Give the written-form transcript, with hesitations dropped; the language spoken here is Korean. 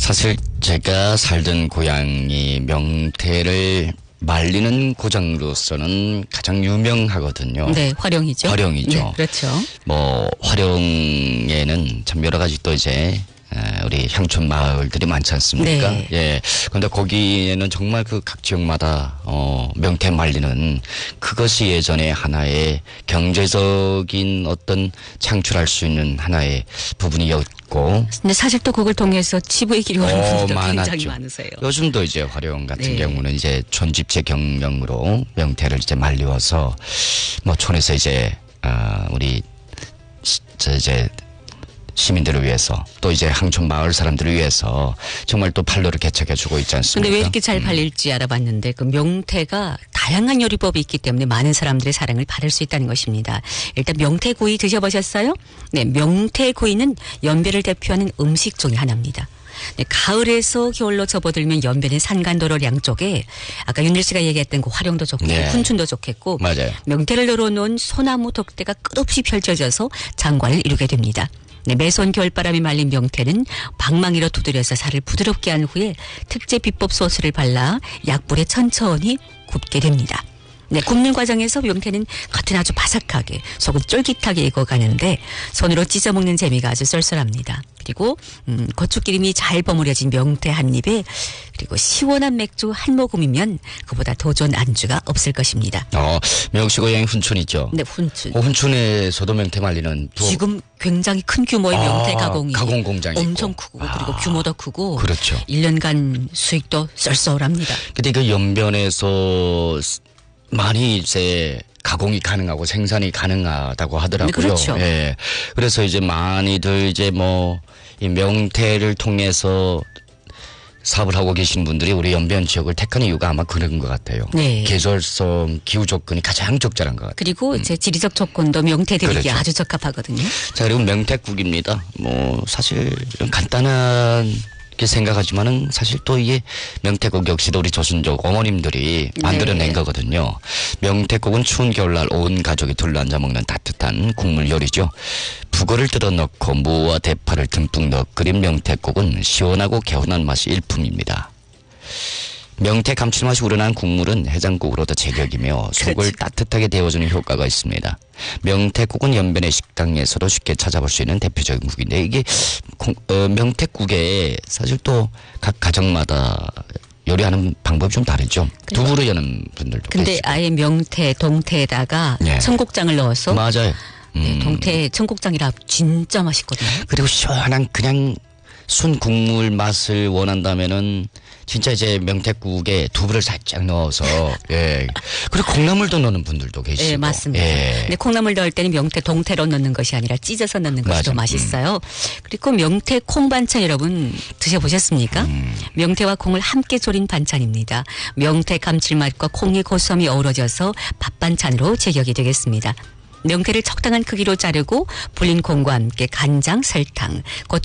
사실 제가 살던 고향이 명태를 말리는 고장으로서는 가장 유명하거든요. 네, 화령이죠. 화령이죠. 네, 그렇죠. 뭐 화령에는 참 여러 가지 또 이제 우리 향촌 마을들이 많지 않습니까? 네. 예. 근데 거기에는 정말 그 각 지역마다 명태 말리는 그것이 예전에 하나의 경제적인 어떤 창출할 수 있는 하나의 부분이었고. 근데 사실 또 그걸 통해서 치부의 길이 오는 분들도 굉장히 많았죠. 많으세요. 요즘도 이제 화령 같은 네. 경우는 이제 촌집체 경영으로 명태를 이제 말려서 뭐 촌에서 이제 우리 이제 시민들을 위해서 또 이제 항촌 마을 사람들을 위해서 정말 또 판로를 개척해주고 있지 않습니까? 근데 왜 이렇게 잘 팔릴지 알아봤는데 그 명태가 다양한 요리법이 있기 때문에 많은 사람들의 사랑을 받을 수 있다는 것입니다. 일단 명태구이 드셔보셨어요? 네, 명태구이는 연배를 대표하는 음식 중에 하나입니다. 네, 가을에서 겨울로 접어들면 연변의 산간도로 양쪽에 아까 윤일 씨가 얘기했던 그 화령도 좋고 네. 훈춘도 좋겠고 맞아요. 명태를 널어놓은 소나무 덕대가 끝없이 펼쳐져서 장관을 이루게 됩니다. 네, 매서운 겨울바람이 말린 명태는 방망이로 두드려서 살을 부드럽게 한 후에 특제 비법 소스를 발라 약불에 천천히 굽게 됩니다. 네, 굽는 과정에서 명태는 겉은 아주 바삭하게 속은 쫄깃하게 익어가는데 손으로 찢어 먹는 재미가 아주 쏠쏠합니다. 그리고 고추기름이 잘 버무려진 명태 한 입에 그리고 시원한 맥주 한 모금이면 그보다 더 좋은 안주가 없을 것입니다. 명시 고향이 훈촌 있죠? 네, 훈춘. 그 훈촌에서도 명태 말리는 지금 굉장히 큰 규모의 명태 가공이 가공 공장이 엄청 있고. 크고 그리고 규모도 크고 그렇죠. 1년간 수익도 쏠쏠합니다. 근데 그 연변에서 많이 이제 가공이 가능하고 생산이 가능하다고 하더라고요. 네, 그렇죠. 예. 그래서 이제 많이들 이제 뭐 이 명태를 통해서 사업을 하고 계신 분들이 우리 연변 지역을 택한 이유가 아마 그런 것 같아요. 네. 계절성 기후 조건이 가장 적절한 것 같아요. 그리고 이제 지리적 조건도 명태 들이기에 그렇죠. 아주 적합하거든요. 자, 그리고 명태국입니다. 뭐 사실 간단한 게 생각하지만은 사실 또 이게 명태국 역시도 우리 조선족 어머님들이 만들어낸 네. 거거든요. 명태국은 추운 겨울날 온 가족이 둘러앉아 먹는 따뜻한 국물 요리죠. 북어를 뜯어 넣고 무와 대파를 듬뿍 넣어 끓인 명태국은 시원하고 개운한 맛이 일품입니다. 명태 감칠맛이 우러난 국물은 해장국으로도 제격이며 속을 그렇죠. 따뜻하게 데워주는 효과가 있습니다. 명태국은 연변의 식당에서도 쉽게 찾아볼 수 있는 대표적인 국인데 이게 명태국에 사실 또 각 가정마다 요리하는 방법이 좀 다르죠. 두부로 여는 분들도 근데 계시고. 아예 명태, 동태에다가 네. 청국장을 넣어서 맞아요. 네, 동태 청국장이라 진짜 맛있거든요. 그리고 시원한 그냥 순 국물 맛을 원한다면은 진짜 이제 명태국에 두부를 살짝 넣어서 예. 그리고 콩나물도 넣는 분들도 계시고. 네, 맞습니다. 예. 근데 콩나물 넣을 때는 명태 동태로 넣는 것이 아니라 찢어서 넣는 것이 더 맞아. 맛있어요. 그리고 명태 콩 반찬 여러분 드셔보셨습니까? 명태와 콩을 함께 졸인 반찬입니다. 명태 감칠맛과 콩의 고소함이 어우러져서 밥 반찬으로 제격이 되겠습니다. 명태를 적당한 크기로 자르고 불린 콩과 함께 간장, 설탕, 고추